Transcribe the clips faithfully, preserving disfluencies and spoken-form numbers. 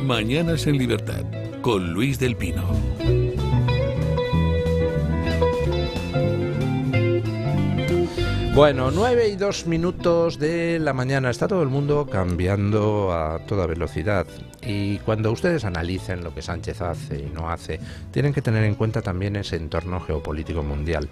Mañanas en Libertad, con Luis del Pino. Bueno, nueve y dos minutos de la mañana. Está todo el mundo cambiando a toda velocidad. Y cuando ustedes analicen lo que Sánchez hace y no hace, tienen que tener en cuenta también ese entorno geopolítico mundial.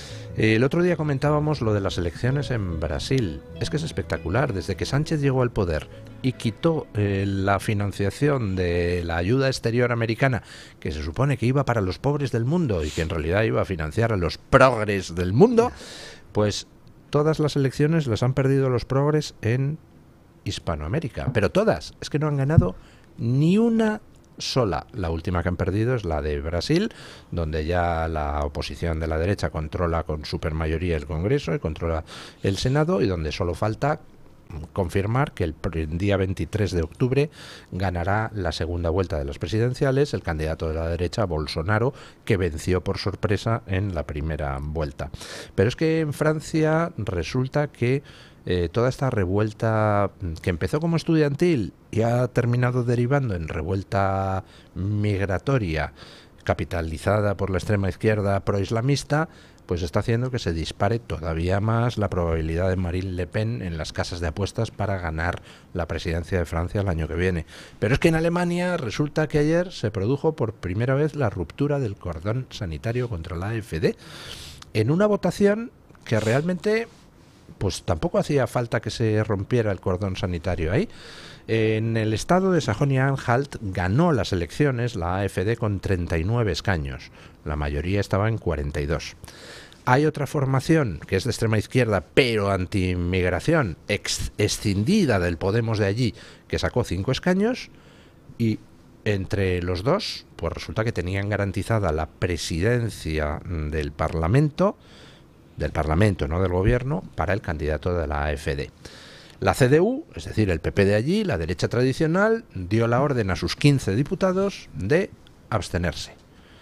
El otro día comentábamos lo de las elecciones en Brasil. Es que es espectacular. Desde que Sánchez llegó al poder y quitó eh, la financiación de la ayuda exterior americana, que se supone que iba para los pobres del mundo y que en realidad iba a financiar a los progres del mundo, pues todas las elecciones las han perdido los progres en Hispanoamérica. Pero todas. Es que no han ganado ni una sola. La última que han perdido es la de Brasil, donde ya la oposición de la derecha controla con supermayoría el Congreso y controla el Senado, y donde solo falta confirmar que el día veintitrés de octubre ganará la segunda vuelta de las presidenciales el candidato de la derecha, Bolsonaro, que venció por sorpresa en la primera vuelta. Pero es que en Francia resulta que eh, toda esta revuelta que empezó como estudiantil y ha terminado derivando en revuelta migratoria capitalizada por la extrema izquierda proislamista, pues está haciendo que se dispare todavía más la probabilidad de Marine Le Pen en las casas de apuestas para ganar la presidencia de Francia el año que viene. Pero es que en Alemania resulta que ayer se produjo por primera vez la ruptura del cordón sanitario contra la AfD en una votación que realmente pues tampoco hacía falta que se rompiera el cordón sanitario ahí. En el estado de Sajonia-Anhalt ganó las elecciones la AfD con treinta y nueve escaños. La mayoría estaba en cuarenta y dos. Hay otra formación que es de extrema izquierda, pero anti-inmigración, ex escindida del Podemos de allí, que sacó cinco escaños, y entre los dos, pues resulta que tenían garantizada la presidencia del Parlamento, del Parlamento, no del Gobierno, para el candidato de la AfD. La C D U, es decir, el P P de allí, la derecha tradicional, dio la orden a sus quince diputados de abstenerse.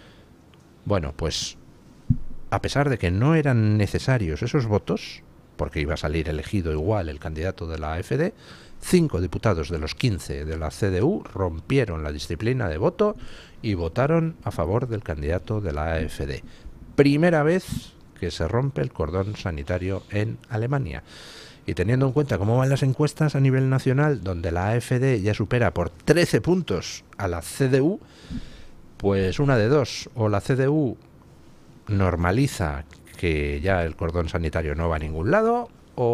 Bueno, pues a pesar de que no eran necesarios esos votos, porque iba a salir elegido igual el candidato de la AfD, cinco diputados de los quince de la C D U rompieron la disciplina de voto y votaron a favor del candidato de la AfD. Primera vez que se rompe el cordón sanitario en Alemania. Y teniendo en cuenta cómo van las encuestas a nivel nacional, donde la AfD ya supera por trece puntos a la C D U, pues una de dos: o la C D U normaliza que ya el cordón sanitario no va a ningún lado,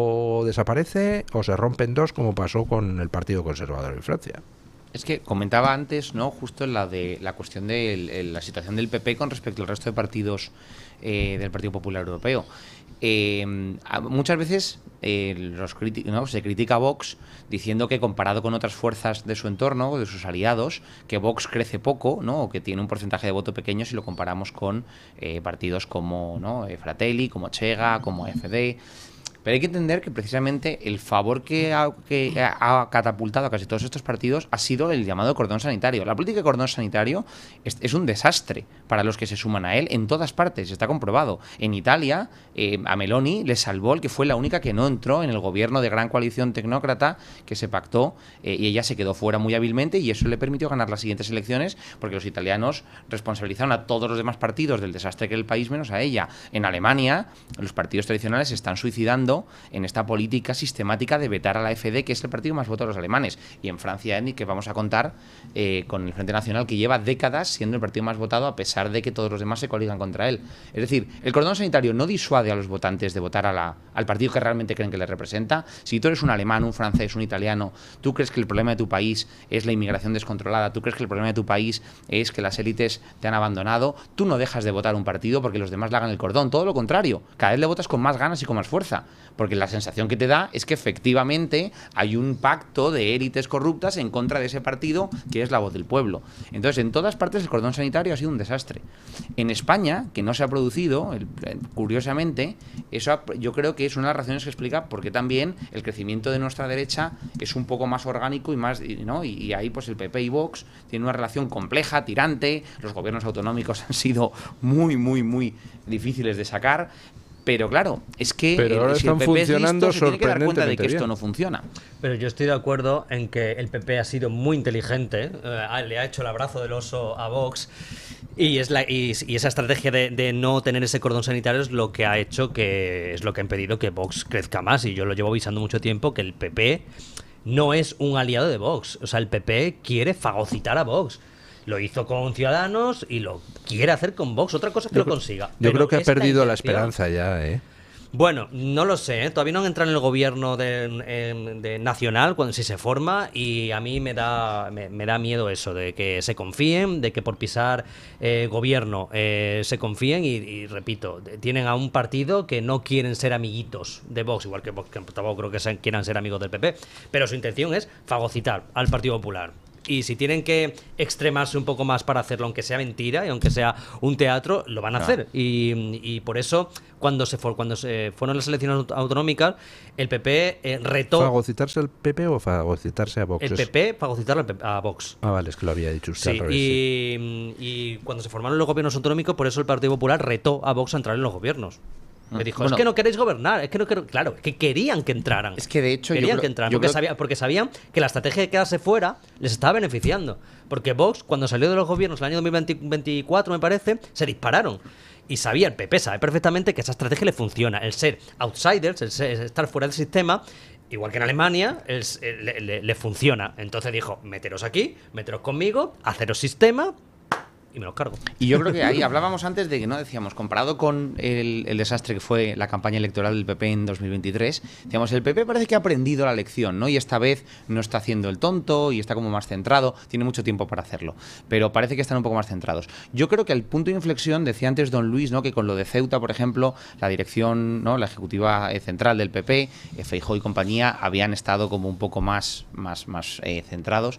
o desaparece, o se rompen dos, como pasó con el Partido Conservador en Francia. Es que comentaba antes, ¿no?, justo la de la cuestión de la situación del P P con respecto al resto de partidos eh, del Partido Popular Europeo. Eh, muchas veces eh, los ¿no? se critica a Vox diciendo que comparado con otras fuerzas de su entorno, de sus aliados, que Vox crece poco, ¿no?, o que tiene un porcentaje de voto pequeño si lo comparamos con eh, partidos como, ¿no?, Fratelli, como Chega, como A F D. Pero hay que entender que precisamente el favor que ha, que ha catapultado a casi todos estos partidos ha sido el llamado cordón sanitario. La política de cordón sanitario es, es un desastre para los que se suman a él en todas partes, está comprobado. En Italia, eh, a Meloni le salvó el que fue la única que no entró en el gobierno de gran coalición tecnócrata que se pactó, eh, y ella se quedó fuera muy hábilmente, y eso le permitió ganar las siguientes elecciones porque los italianos responsabilizaron a todos los demás partidos del desastre que era el país menos a ella. En Alemania, los partidos tradicionales se están suicidando en esta política sistemática de vetar a la AfD, que es el partido más votado de los alemanes, y en Francia, ni que vamos a contar eh, con el Frente Nacional, que lleva décadas siendo el partido más votado a pesar de que todos los demás se coligan contra él. Es decir, el cordón sanitario no disuade a los votantes de votar a la, al partido que realmente creen que les representa. Si tú eres un alemán, un francés, un italiano, tú crees que el problema de tu país es la inmigración descontrolada, tú crees que el problema de tu país es que las élites te han abandonado, tú no dejas de votar un partido porque los demás le hagan el cordón, todo lo contrario, cada vez le votas con más ganas y con más fuerza, porque la sensación que te da es que efectivamente hay un pacto de élites corruptas en contra de ese partido que es la voz del pueblo. Entonces, en todas partes el cordón sanitario ha sido un desastre. En España, que no se ha producido, el, curiosamente, eso yo creo que es una de las razones que explica por qué también el crecimiento de nuestra derecha es un poco más orgánico y más, ¿no? Y, y ahí pues el P P y Vox tienen una relación compleja, tirante, los gobiernos autonómicos han sido muy, muy, muy difíciles de sacar. Pero claro, es que Pero el, ahora si el están P P es funcionando listo, se tiene que dar cuenta de que sorprendentemente esto bien. no funciona. Pero yo estoy de acuerdo en que el P P ha sido muy inteligente, eh, le ha hecho el abrazo del oso a Vox y, es la, y, y esa estrategia de, de no tener ese cordón sanitario es lo que ha hecho que es lo que ha impedido que Vox crezca más. Y yo lo llevo avisando mucho tiempo que el P P no es un aliado de Vox. O sea, el P P quiere fagocitar a Vox. Lo hizo con Ciudadanos y lo quiere hacer con Vox. Otra cosa es que Yo lo consiga. Yo Pero creo que ha es la perdido la intención. esperanza ya, ¿eh? Bueno, no lo sé, ¿eh? Todavía no han entrado en el gobierno de, en- de nacional cuando si se forma y a mí me da me, me da miedo eso, de que se confíen, de que por pisar eh, gobierno eh, se confíen y, y repito, de- tienen a un partido que no quieren ser amiguitos de Vox, igual que Vox, que tampoco creo que sean- quieran ser amigos del P P, pero su intención es fagocitar al Partido Popular. Y si tienen que extremarse un poco más para hacerlo, aunque sea mentira y aunque sea un teatro, lo van a Claro. hacer. Y, y por eso, cuando se, for- cuando se fueron las elecciones aut- autonómicas, el P P eh, retó. ¿Fagocitarse al P P o fagocitarse a Vox? El Es- P P fagocitarlo al P P a Vox. Ah, vale, es que lo había dicho usted Sí, al revés. sí. y, y cuando se formaron los gobiernos autonómicos, por eso el Partido Popular retó a Vox a entrar en los gobiernos. Le dijo, Bueno. es que no queréis gobernar, es que no quiero... Claro, es que querían que entraran. Es que, de hecho, yo querían creo- que entraran, yo porque, creo- sabía- porque sabían que la estrategia de quedarse fuera les estaba beneficiando. Porque Vox, cuando salió de los gobiernos el año dos mil veinticuatro, me parece, se dispararon. Y sabía, el P P sabe perfectamente que esa estrategia le funciona. El ser outsiders, el, ser- el estar fuera del sistema, igual que en Alemania, es- eh, le, le- le funciona. Entonces dijo, meteros aquí, meteros conmigo, haceros sistema y me los cargo. Y yo creo que ahí hablábamos antes de que, ¿no? Decíamos, comparado con el, el desastre que fue la campaña electoral del P P en dos mil veintitrés, decíamos, el P P parece que ha aprendido la lección, ¿no? Y esta vez no está haciendo el tonto y está como más centrado, tiene mucho tiempo para hacerlo, pero parece que están un poco más centrados. Yo creo que el punto de inflexión, decía antes don Luis, ¿no? Que con lo de Ceuta, por ejemplo, la dirección, ¿no? La ejecutiva eh, central del P P, eh, Feijóo y compañía, habían estado como un poco más, más, más eh, centrados.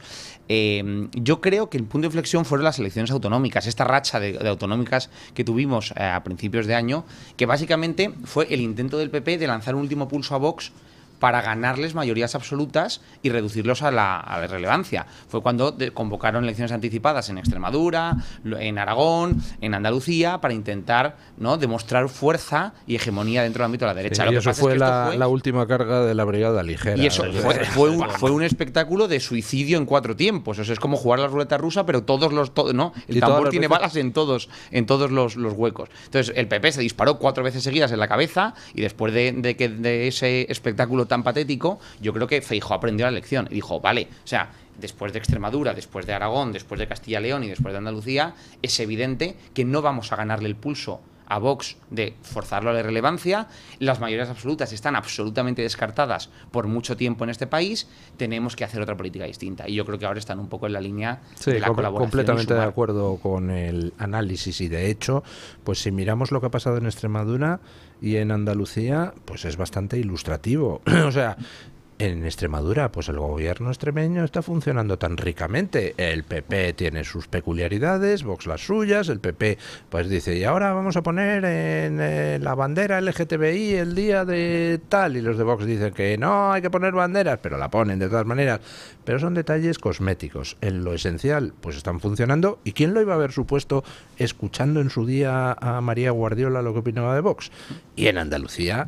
Eh, yo creo que el punto de inflexión fueron las elecciones autonómicas, esta racha de, de autonómicas que tuvimos eh, a principios de año, que básicamente fue el intento del P P de lanzar un último pulso a Vox para ganarles mayorías absolutas y reducirlos a la, a la irrelevancia. Fue cuando de- convocaron elecciones anticipadas en Extremadura, lo- en Aragón, en Andalucía, para intentar, ¿no? demostrar fuerza y hegemonía dentro del ámbito de la derecha. Sí, Lo y que eso pasa es fue, que esto la, fue- la última carga de la brigada ligera. y eso del- fue, fue un, fue un espectáculo de suicidio en cuatro tiempos. O sea, es como jugar la ruleta rusa, pero todos los. to- ¿no? El Y todas tambor las tiene veces- balas en todos, en todos los, los huecos. Entonces, el P P se disparó cuatro veces seguidas en la cabeza y después de, de que, de ese espectáculo tan patético, yo creo que Feijóo aprendió la lección y dijo, vale, o sea, después de Extremadura, después de Aragón, después de Castilla y León y después de Andalucía, es evidente que no vamos a ganarle el pulso a Vox de forzarlo a la irrelevancia. Las mayorías absolutas están absolutamente descartadas por mucho tiempo en este país. Tenemos que hacer otra política distinta. Y yo creo que ahora están un poco en la línea Sí, de la com- colaboración. y completamente de sumar. acuerdo con el análisis y de hecho, pues si miramos lo que ha pasado en Extremadura y en Andalucía, pues es bastante ilustrativo. O sea, en Extremadura, pues el gobierno extremeño está funcionando tan ricamente. El P P tiene sus peculiaridades, Vox las suyas. El P P pues dice, y ahora vamos a poner en eh, la bandera L G T B I el día de tal. Y los de Vox dicen que no hay que poner banderas, pero la ponen de todas maneras. Pero son detalles cosméticos. En lo esencial, pues están funcionando. ¿Y quién lo iba a haber supuesto escuchando en su día a María Guardiola lo que opinaba de Vox? Y en Andalucía,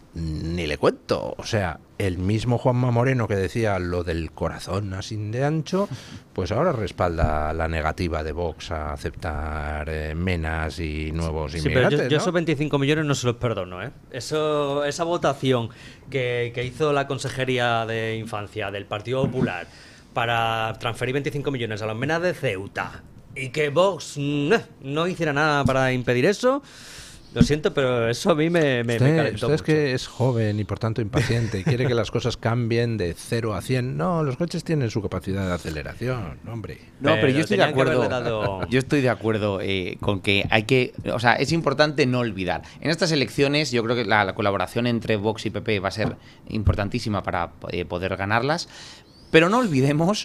ni le cuento. O sea, el mismo Juanma Moreno que decía lo del corazón así de ancho, pues ahora respalda la negativa de Vox a aceptar eh, menas y nuevos Sí, pero inmigrantes, yo, yo ¿no? esos veinticinco millones no se los perdono, ¿eh? Eso, esa votación que, que hizo la Consejería de Infancia del Partido Popular para transferir veinticinco millones a los menas de Ceuta y que Vox mm, no hiciera nada para impedir eso, lo siento, pero eso a mí me, me, me Usted, calentó usted es mucho. que es joven y por tanto impaciente y quiere que las cosas cambien de cero a cien. No, los coches tienen su capacidad de aceleración, hombre. No, pero, Pero yo estoy de tenían que acuerdo. haberle dado- Yo estoy de acuerdo eh, con que hay que, o sea, es importante no olvidar. En estas elecciones, yo creo que la, la colaboración entre Vox y P P va a ser importantísima para eh, poder ganarlas. Pero no olvidemos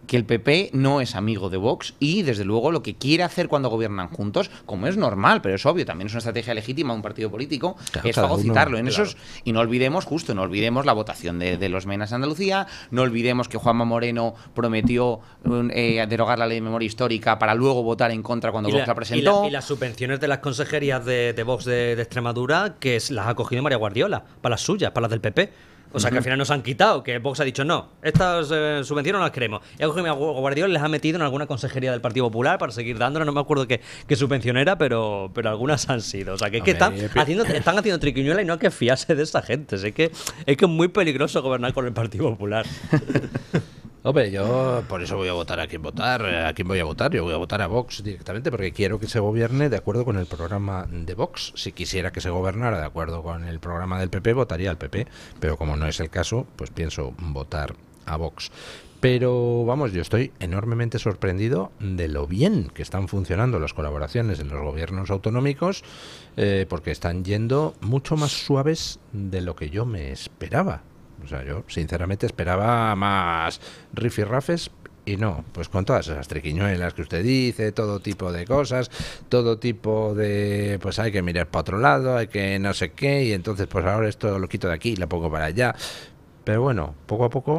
que el P P no es amigo de Vox y, desde luego, lo que quiere hacer cuando gobiernan juntos, como es normal, pero es obvio, también es una estrategia legítima de un partido político, claro, es cada fagocitarlo uno, en claro. esos. Y no olvidemos, justo, no olvidemos la votación de, de los Menas en Andalucía, no olvidemos que Juanma Moreno prometió eh, derogar la ley de memoria histórica para luego votar en contra cuando Y, Vox la- la presentó. y la- y las subvenciones de las consejerías de, de Vox de, de Extremadura, que es- las ha cogido María Guardiola, para las suyas, para las del P P. O sea, que al final nos han quitado, que Vox ha dicho, no, estas eh, subvenciones no las queremos. Y ha cogido María Guardiola y les ha metido en alguna consejería del Partido Popular para seguir dándolas. No me acuerdo qué, qué subvención era, pero, pero algunas han sido. O sea, que, es que están, Hombre, haciendo, están haciendo triquiñuela y no hay que fiarse de esa gente. Es que, es que es muy peligroso gobernar con el Partido Popular. Hombre, yo por eso voy a votar a quien votar, a quién voy a votar. Yo voy a votar a Vox directamente porque quiero que se gobierne de acuerdo con el programa de Vox. Si quisiera que se gobernara de acuerdo con el programa del P P, votaría al P P. Pero como no es el caso, pues pienso votar a Vox. Pero vamos, yo estoy enormemente sorprendido de lo bien que están funcionando las colaboraciones en los gobiernos autonómicos, eh, porque están yendo mucho más suaves de lo que yo me esperaba. O sea, yo sinceramente esperaba más rifirrafes y no, pues con todas esas triquiñuelas que usted dice, todo tipo de cosas, todo tipo de, pues hay que mirar para otro lado, hay que no sé qué, y entonces pues ahora esto lo quito de aquí y lo pongo para allá. Pero bueno, poco a poco